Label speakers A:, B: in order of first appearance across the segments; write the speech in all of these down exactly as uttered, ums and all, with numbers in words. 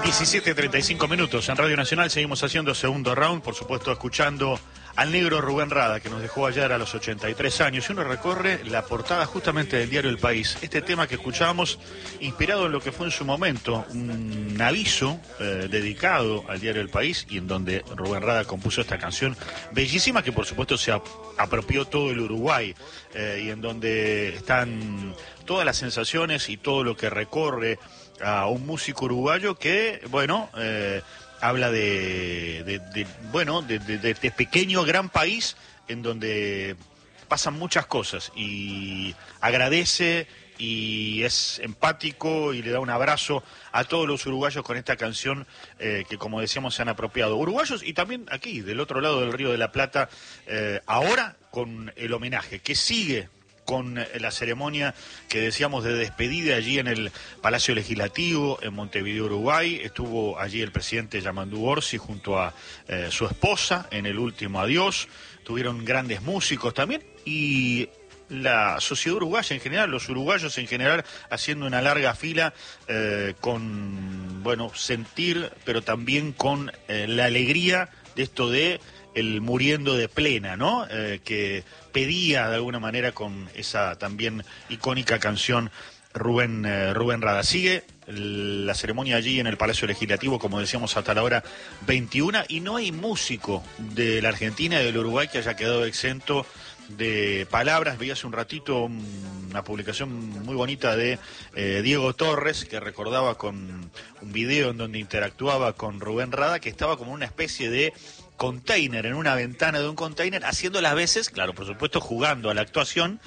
A: diecisiete treinta y cinco minutos en Radio Nacional, seguimos haciendo segundo round, por supuesto escuchando al negro Rubén Rada, que nos dejó ayer a los ochenta y tres años, y uno recorre la portada justamente del diario El País. Este tema que escuchábamos, inspirado en lo que fue en su momento un aviso eh, dedicado al diario El País, y en donde Rubén Rada compuso esta canción bellísima, que por supuesto se ap apropió todo el Uruguay, eh, y en donde están todas las sensaciones y todo lo que recorre a un músico uruguayo que, bueno, eh, habla de, de, de bueno, de, de, de este pequeño gran país en donde pasan muchas cosas, y agradece y es empático y le da un abrazo a todos los uruguayos con esta canción eh, que, como decíamos, se han apropiado. Uruguayos y también aquí, del otro lado del Río de la Plata, eh, ahora con el homenaje que sigue con la ceremonia que decíamos de despedida allí en el Palacio Legislativo en Montevideo, Uruguay. Estuvo allí el presidente Yamandú Orsi junto a eh, su esposa en el último adiós. Tuvieron grandes músicos también, y la sociedad uruguaya en general, los uruguayos en general, haciendo una larga fila eh, con, bueno, sentir, pero también con eh, la alegría de esto de el muriendo de plena, ¿no? Eh, que pedía de alguna manera con esa también icónica canción Rubén, eh, Rubén Rada. Sigue la ceremonia allí en el Palacio Legislativo, como decíamos, hasta la hora veintiuna, y no hay músico de la Argentina y del Uruguay que haya quedado exento de palabras. Vi hace un ratito una publicación muy bonita de eh, Diego Torres, que recordaba con un video en donde interactuaba con Rubén Rada, que estaba como una especie de container, en una ventana de un container, haciendo las veces, claro, por supuesto, jugando a la actuación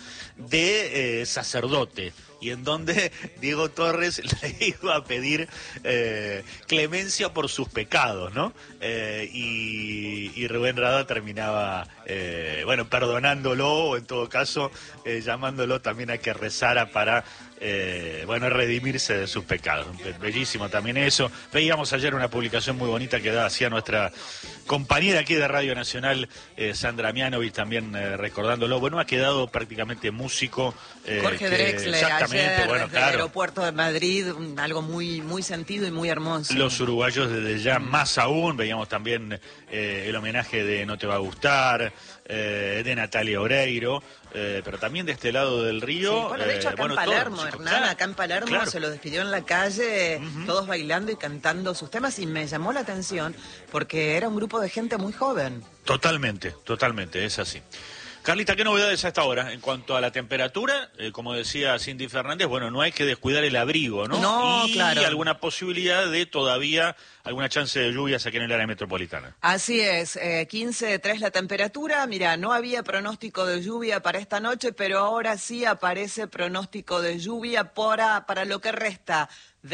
A: de eh, sacerdote, y en donde Diego Torres le iba a pedir eh, clemencia por sus pecados, ¿no? Eh, y, y Rubén Rada terminaba, eh, bueno, perdonándolo, o en todo caso, eh, llamándolo también a que rezara para, eh, bueno, redimirse de sus pecados. Bellísimo también eso. Veíamos ayer una publicación muy bonita que hacía nuestra compañera aquí de Radio Nacional, eh, Sandra Mianovich, también eh, recordándolo. Bueno, ha quedado prácticamente músico. Eh,
B: Jorge
A: que,
B: Drexler,
A: exactamente,
B: ayer,
A: bueno,
B: desde
A: claro,
B: el aeropuerto de Madrid, algo muy muy sentido y muy hermoso.
A: Los uruguayos desde ya mm. más aún. Veíamos también eh, el homenaje de No Te Va a Gustar, eh, de Natalia Oreiro, eh, pero también de este lado del río.
B: Sí, bueno, de hecho, acá
A: eh, bueno,
B: en Palermo,
A: músicos,
B: Hernán,
A: claro,
B: acá en Palermo
A: claro.
B: se lo despidió en la calle,
A: Uh-huh.
B: todos bailando y cantando sus temas, y me llamó la atención porque era un grupo de gente muy joven.
A: Totalmente, totalmente, es así. Carlita, ¿qué novedades a esta hora? En cuanto a la temperatura, eh, como decía Cindy Fernández, bueno, no hay que descuidar el abrigo, ¿no?
B: No,
A: y
B: claro.
A: alguna posibilidad de todavía alguna chance de lluvias aquí en el área metropolitana.
B: Así es, eh, quince tres la temperatura. Mira, no había pronóstico de lluvia para esta noche, pero ahora sí aparece pronóstico de lluvia para, para lo que resta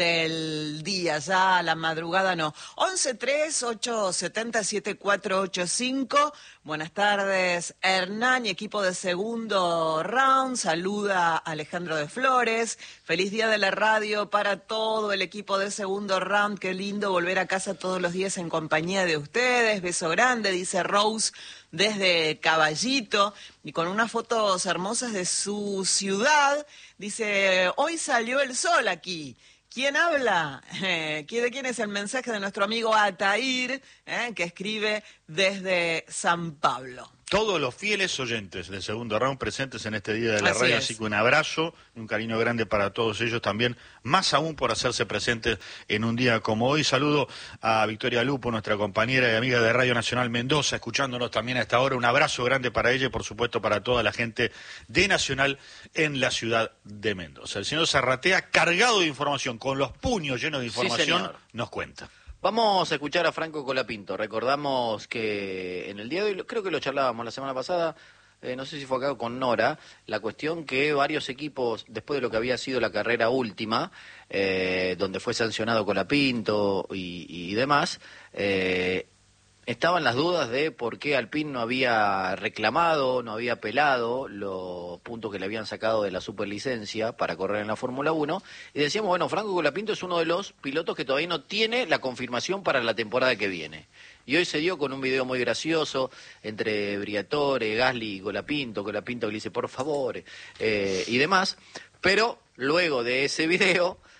B: del día, ya a la madrugada no. once tres ocho siete cero siete cuatro ocho cinco. Buenas tardes, Hernán y equipo de segundo round. Saluda Alejandro de Flores. Feliz día de la radio para todo el equipo de segundo round. Qué lindo volver a casa todos los días en compañía de ustedes. Beso grande, dice Rose desde Caballito, y con unas fotos hermosas de su ciudad. Dice, hoy salió el sol aquí. ¿Quién habla? Eh, ¿De quién es el mensaje de nuestro amigo Atair, eh, que escribe desde San Pablo?
A: Todos los fieles oyentes del segundo round presentes en este día de la
B: Así
A: radio,
B: es.
A: así que un abrazo, un cariño grande para todos ellos también, más aún por hacerse presentes en un día como hoy. Saludo a Victoria Lupo, nuestra compañera y amiga de Radio Nacional Mendoza, escuchándonos también a esta hora. Un abrazo grande para ella y por supuesto para toda la gente de Nacional en la ciudad de Mendoza. El señor Zarratea, cargado de información, con los puños llenos de información,
C: sí,
A: nos cuenta.
C: Vamos a escuchar a Franco Colapinto. Recordamos que en el día de hoy, creo que lo charlábamos la semana pasada, eh, no sé si fue acá con Nora, la cuestión que varios equipos, después de lo que había sido la carrera última, eh, donde fue sancionado Colapinto y, y demás, eh, estaban las dudas de por qué Alpine no había reclamado, no había apelado los puntos que le habían sacado de la superlicencia para correr en la Fórmula uno. Y decíamos, bueno, Franco Colapinto es uno de los pilotos que todavía no tiene la confirmación para la temporada que viene. Y hoy se dio con un video muy gracioso entre Briatore, Gasly y Colapinto, Colapinto que le dice, por favor, eh, y demás. Pero luego de ese video,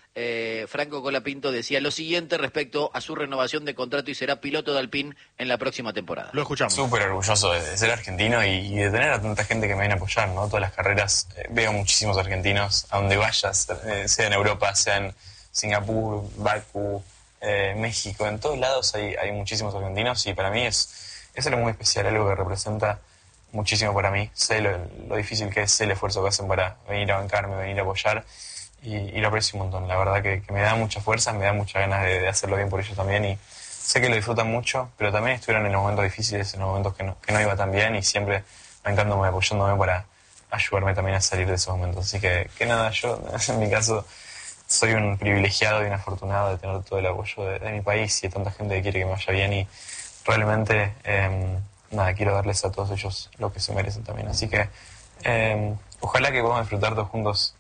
C: eh, Franco Colapinto decía lo siguiente respecto a su renovación de contrato y será piloto de Alpine en la próxima temporada.
A: Lo escuchamos.
D: Súper orgulloso de, de ser argentino y, y de tener a tanta gente que me viene a apoyar, ¿no? Todas las carreras, eh, veo muchísimos argentinos a donde vayas, eh, sea en Europa, sea en Singapur, Bakú, eh, México, en todos lados hay, hay muchísimos argentinos y para mí es, es algo muy especial, algo que representa muchísimo para mí. Sé lo, lo difícil que es, sé el esfuerzo que hacen para venir a bancarme, venir a apoyar y, y lo aprecio un montón. La verdad que, que me da mucha fuerza, me da muchas ganas de, de hacerlo bien por ellos también y sé que lo disfrutan mucho, pero también estuvieron en los momentos difíciles, en los momentos que no, que no iba tan bien y siempre bancándome, apoyándome para ayudarme también a salir de esos momentos. Así que, que nada, yo en mi caso soy un privilegiado y un afortunado de tener todo el apoyo de, de mi país y de tanta gente que quiere que me vaya bien y realmente, eh, nada, quiero darles a todos ellos lo que se merecen también. Así que eh, ojalá que podamos disfrutar todos juntos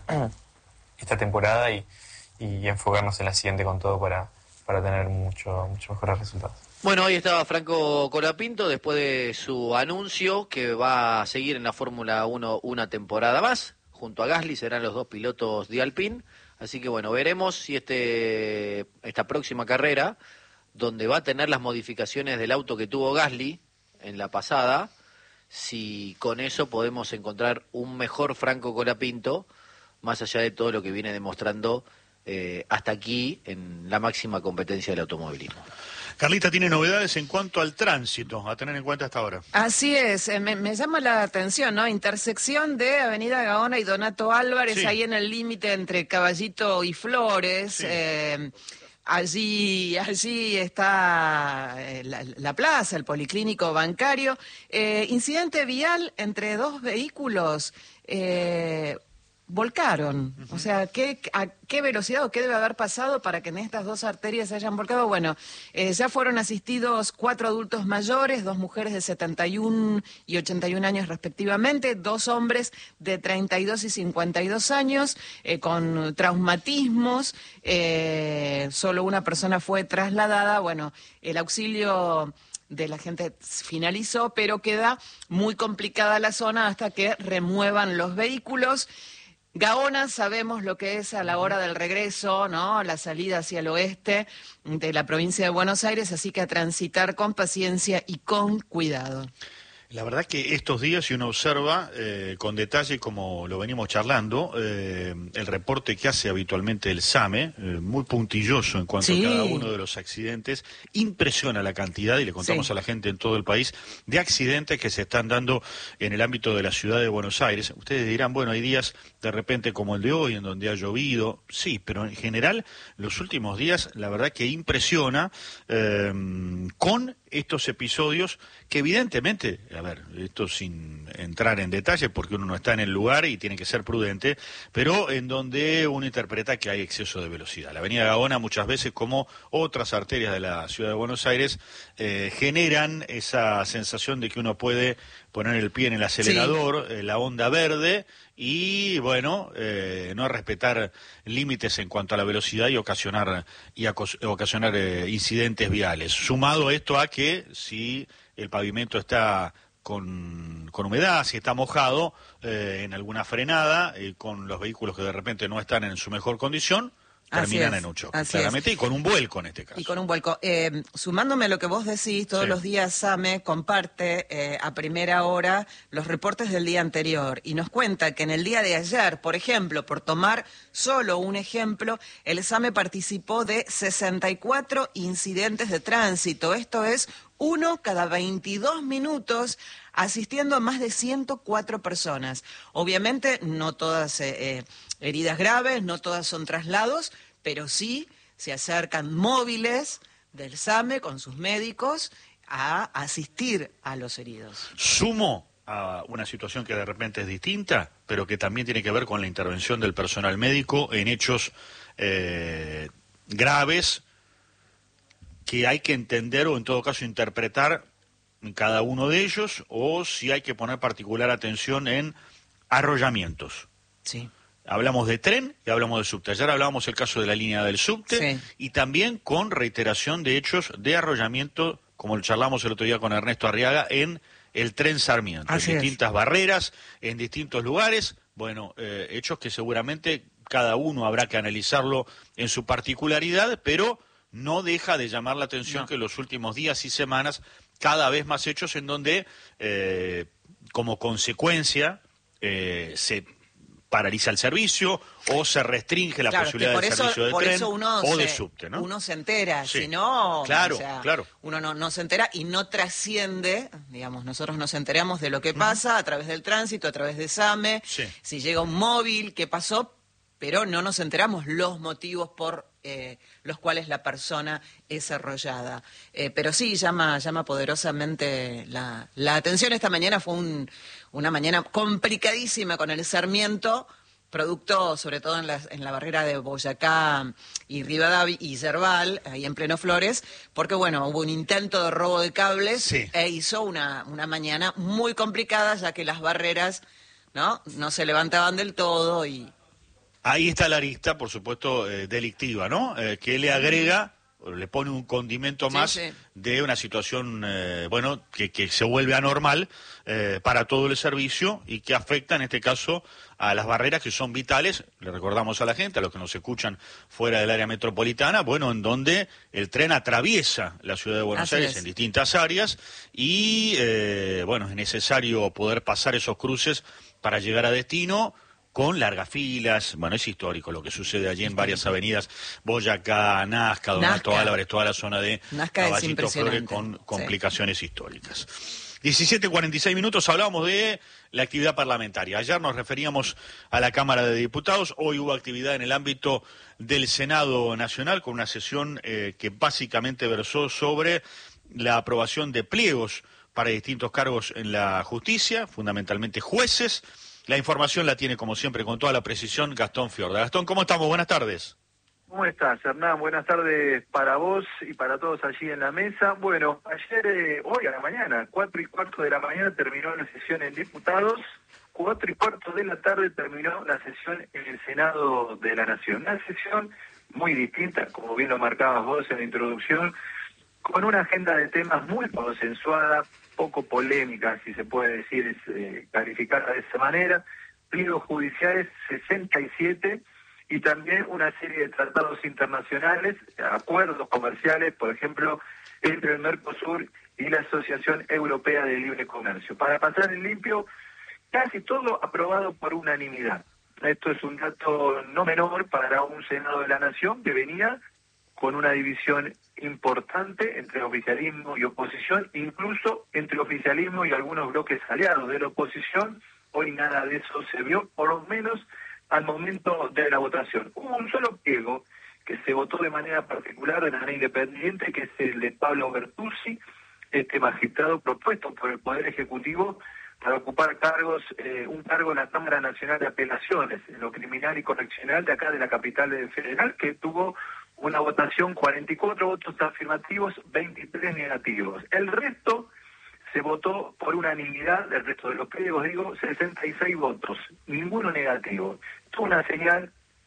D: esta temporada y, y enfocarnos en la siguiente con todo para, para tener mucho, mucho mejores resultados.
C: Bueno, hoy estaba Franco Colapinto después de su anuncio que va a seguir en la Fórmula uno una temporada más. Junto a Gasly serán los dos pilotos de Alpine. Así que bueno, veremos si este esta próxima carrera, donde va a tener las modificaciones del auto que tuvo Gasly en la pasada, si con eso podemos encontrar un mejor Franco Colapinto, más allá de todo lo que viene demostrando eh, hasta aquí en la máxima competencia del automovilismo.
A: Carlita, tiene novedades en cuanto al tránsito, a tener en cuenta hasta ahora.
B: Así es, eh, me, me llama la atención, ¿no? Intersección de Avenida Gaona y Donato Álvarez,
A: Sí.
B: ahí en el límite entre Caballito y Flores.
A: Sí.
B: Eh, allí, allí está eh, la, la plaza, el policlínico bancario. Eh, incidente vial entre dos vehículos. Eh, volcaron, uh-huh. O sea, ¿qué, ¿a qué velocidad o qué debe haber pasado para que en estas dos arterias se hayan volcado? Bueno, eh, ya fueron asistidos cuatro adultos mayores, dos mujeres de setenta y uno y ochenta y un años respectivamente, dos hombres de treinta y dos y cincuenta y dos años eh, con traumatismos, eh, solo una persona fue trasladada. Bueno, el auxilio de la gente finalizó, pero queda muy complicada la zona hasta que remuevan los vehículos. Gaona, sabemos lo que es a la hora del regreso, ¿no? La salida hacia el oeste de la provincia de Buenos Aires, así que a transitar con paciencia y con cuidado.
A: La verdad que estos días, si uno observa eh, con detalle, como lo venimos charlando, eh, el reporte que hace habitualmente el SAME, eh, muy puntilloso en cuanto sí. a cada uno de los accidentes, impresiona la cantidad, y le contamos sí. a la gente en todo el país, de accidentes que se están dando en el ámbito de la ciudad de Buenos Aires. Ustedes dirán, bueno, hay días de repente como el de hoy, en donde ha llovido, sí, pero en general, los últimos días, la verdad que impresiona eh, con estos episodios que evidentemente, a ver, esto sin entrar en detalle porque uno no está en el lugar y tiene que ser prudente, pero en donde uno interpreta que hay exceso de velocidad. La avenida Gaona muchas veces, como otras arterias de la ciudad de Buenos Aires, eh, generan esa sensación de que uno puede poner el pie en el acelerador, sí. eh, la onda verde, y bueno, eh, no respetar límites en cuanto a la velocidad y ocasionar y ocasionar eh, incidentes viales. Sumado esto a que si el pavimento está con, con humedad, si está mojado, eh, en alguna frenada, eh, con los vehículos que de repente no están en su mejor condición, terminan en un choque, claramente, y con un vuelco en este caso.
B: Y con un vuelco. Eh, sumándome a lo que vos decís, todos sí. los días SAME comparte eh, a primera hora los reportes del día anterior y nos cuenta que en el día de ayer, por ejemplo, por tomar solo un ejemplo, el SAME participó de sesenta y cuatro incidentes de tránsito. Esto es uno cada veintidós minutos, asistiendo a más de ciento cuatro personas. Obviamente no todas eh, eh, heridas graves, no todas son traslados, pero sí se acercan móviles del SAME con sus médicos a asistir a los heridos.
A: Sumo a una situación que de repente es distinta, pero que también tiene que ver con la intervención del personal médico en hechos eh, graves que hay que entender o en todo caso interpretar cada uno de ellos, o si hay que poner particular atención en arrollamientos.
B: Sí.
A: Hablamos de tren y hablamos de subte. Ayer hablábamos el caso de la línea del subte, sí. y también con reiteración de hechos de arrollamiento, como lo charlamos el otro día con Ernesto Arriaga, en el tren Sarmiento, Así en distintas es. barreras, en distintos lugares. Bueno, eh, hechos que seguramente cada uno habrá que analizarlo en su particularidad, pero no deja de llamar la atención no. que en los últimos días y semanas cada vez más hechos en donde eh, como consecuencia eh, se paraliza el servicio o se restringe la
B: claro,
A: posibilidad
B: por
A: del
B: eso,
A: servicio de
B: por
A: tren
B: eso uno
A: o
B: se,
A: de subte, ¿no?
B: Uno se entera,
A: sí.
B: si no,
A: claro,
B: o sea,
A: claro.
B: uno no, no se entera y no trasciende, digamos, nosotros nos enteramos de lo que pasa uh-huh. a través del tránsito, a través de SAME,
A: sí.
B: si llega un móvil, qué pasó, pero no nos enteramos los motivos por eh, los cuales la persona es arrollada. Eh, pero sí, llama llama poderosamente la, la atención. Esta mañana fue un, una mañana complicadísima con el Sarmiento, producto sobre todo en la, en la barrera de Boyacá y Rivadavia y Yerbal, ahí en pleno Flores, porque bueno, hubo un intento de robo de cables
A: sí.
B: e hizo una, una mañana muy complicada, ya que las barreras no, no se levantaban del todo y...
A: Ahí está la arista, por supuesto, eh, delictiva, ¿no? Eh, que le agrega, le pone un condimento más sí, sí. de una situación, eh, bueno, que, que se vuelve anormal eh, para todo el servicio y que afecta, en este caso, a las barreras que son vitales, le recordamos a la gente, a los que nos escuchan fuera del área metropolitana, bueno, en donde el tren atraviesa la ciudad de Buenos Así Aires es. en distintas áreas y, eh, bueno, es necesario poder pasar esos cruces para llegar a destino, con largas filas. Bueno, es histórico lo que sucede allí en varias avenidas, Boyacá, Nazca, Donato Nazca. Álvarez, toda la zona de
B: Nazca
A: Caballito Flores con complicaciones sí. históricas. diecisiete cuarenta y seis minutos, hablábamos de la actividad parlamentaria. Ayer nos referíamos a la Cámara de Diputados, hoy hubo actividad en el ámbito del Senado Nacional con una sesión eh, que básicamente versó sobre la aprobación de pliegos para distintos cargos en la justicia, fundamentalmente jueces. La información la tiene, como siempre, con toda la precisión, Gastón Fiorda. Gastón, ¿cómo estamos? Buenas tardes.
E: ¿Cómo estás, Hernán? Buenas tardes para vos y para todos allí en la mesa. Bueno, ayer, eh, hoy a la mañana, cuatro y cuarto de la mañana terminó la sesión en diputados, cuatro y cuarto de la tarde terminó la sesión en el Senado de la Nación. Una sesión muy distinta, como bien lo marcabas vos en la introducción, con una agenda de temas muy consensuada, poco polémica, si se puede decir, es, eh, calificarla de esa manera, pliegos judiciales sesenta y siete y también una serie de tratados internacionales, acuerdos comerciales, por ejemplo, entre el Mercosur y la Asociación Europea de Libre Comercio. Para pasar en limpio, casi todo aprobado por unanimidad. Esto es un dato no menor para un Senado de la Nación que venía con una división importante entre oficialismo y oposición, incluso entre oficialismo y algunos bloques aliados de la oposición. Hoy nada de eso se vio, por lo menos al momento de la votación. Hubo un solo pliego que se votó de manera particular, de manera independiente, que es el de Pablo Bertuzzi, este magistrado propuesto por el Poder Ejecutivo para ocupar cargos, eh, un cargo en la Cámara Nacional de Apelaciones, en lo criminal y correccional de acá de la capital federal, que tuvo una votación, cuarenta y cuatro votos afirmativos, veintitrés negativos. El resto se votó por unanimidad, el resto de los pliegos, digo, sesenta y seis votos, ninguno negativo. Esto es una señal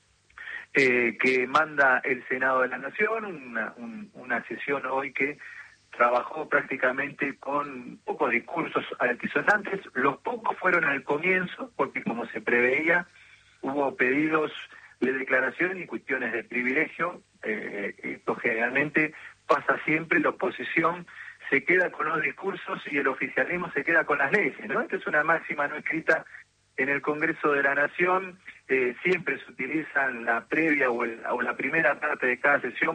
E: eh, que manda el Senado de la Nación, una, un, una sesión hoy que trabajó prácticamente con pocos discursos altisonantes. Los pocos fueron al comienzo, porque como se preveía, hubo pedidos de declaración y cuestiones de privilegio. Eh, esto generalmente pasa siempre, la oposición se queda con los discursos y el oficialismo se queda con las leyes, ¿no? Esta es una máxima no escrita en el Congreso de la Nación. Eh, siempre se utiliza la previa o, el, o la primera parte de cada sesión